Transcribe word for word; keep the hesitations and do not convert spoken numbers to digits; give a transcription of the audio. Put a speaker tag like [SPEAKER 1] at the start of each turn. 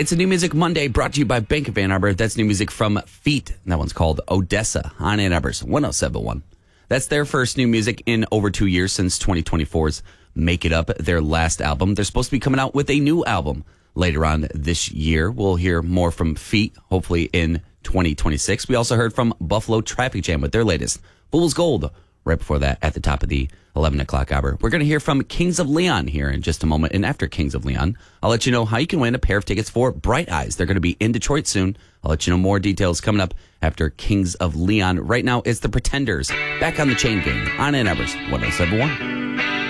[SPEAKER 1] It's a New Music Monday brought to you by Bank of Ann Arbor. That's new music from Feet. That one's called Odessa on Ann Arbor's one oh seven point one. That's their first new music in over two years since twenty twenty-four's Make It Up, their last album. They're supposed to be coming out with a new album later on this year. We'll hear more from Feet, hopefully in twenty twenty-six. We also heard from Buffalo Traffic Jam with their latest, Fool's Gold, right before that at the top of the eleven o'clock hour. We're going to hear from Kings of Leon here in just a moment. And after Kings of Leon, I'll let you know how you can win a pair of tickets for Bright Eyes. They're going to be in Detroit soon. I'll let you know more details coming up after Kings of Leon. Right now, it's the Pretenders back on the Chain Gang on Ann Arbor's one oh seven point one.